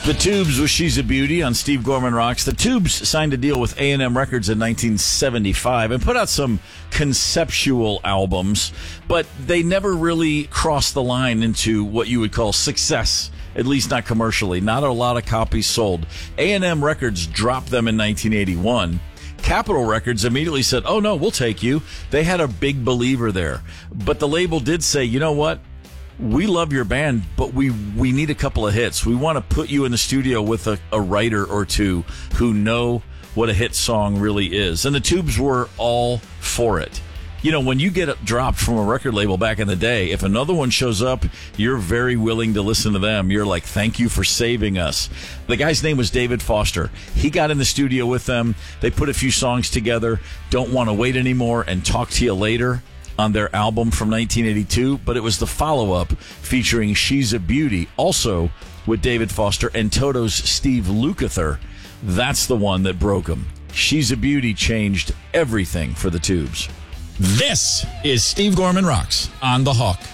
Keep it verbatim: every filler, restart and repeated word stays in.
The Tubes with She's a Beauty on Steve Gorman Rocks. The Tubes signed a deal with A and M Records in nineteen seventy-five and put out some conceptual albums, but they never really crossed the line into what you would call success, at least not commercially. Not a lot of copies sold. A and M Records dropped them in nineteen eighty-one. Capitol Records immediately said, oh, no, we'll take you. They had a big believer there. But the label did say, you know what? We love your band, but we, we need a couple of hits. We want to put you in the studio with a, a writer or two who know what a hit song really is. And the Tubes were all for it. You know, when you get dropped from a record label back in the day, if another one shows up, you're very willing to listen to them. You're like, thank you for saving us. The guy's name was David Foster. He got in the studio with them. They put a few songs together, Don't Want to Wait Anymore and Talk to You Later, on their album from nineteen eighty-two, but it was the follow-up featuring She's a Beauty, also with David Foster and Toto's Steve Lukather. That's the one that broke them. She's a Beauty changed everything for the Tubes. This is Steve Gorman Rocks on The Hawk.